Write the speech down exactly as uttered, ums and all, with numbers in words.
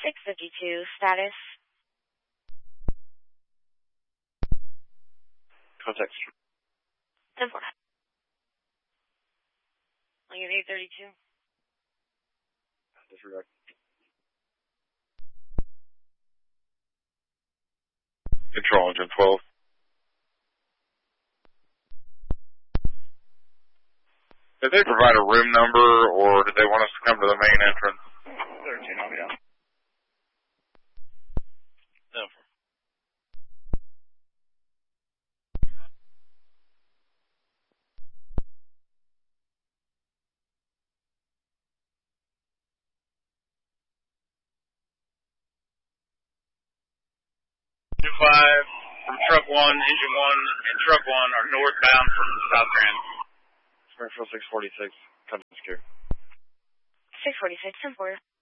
six fifty-two, status. Contact. ten four. I get eight thirty-two. Disregard. Control engine twelve. Did they provide a room number, or did they want us to come to the main entrance? thirteen, I'll be out. No. two five from truck one, engine one, and truck one are northbound from South Grand. Springfield six forty-six, contact secure. six forty-six, ten four.